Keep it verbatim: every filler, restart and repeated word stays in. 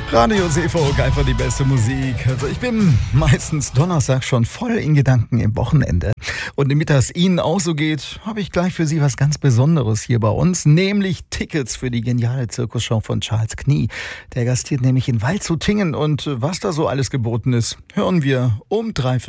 Radio Seefolk, einfach die beste Musik. Also ich bin meistens Donnerstag schon voll in Gedanken im Wochenende. Und damit das Ihnen auch so geht, habe ich gleich für Sie was ganz Besonderes hier bei uns, nämlich Tickets für die geniale Zirkusshow von Charles Knie. Der gastiert nämlich in Waldshutingen und was da so alles geboten ist, hören wir um drei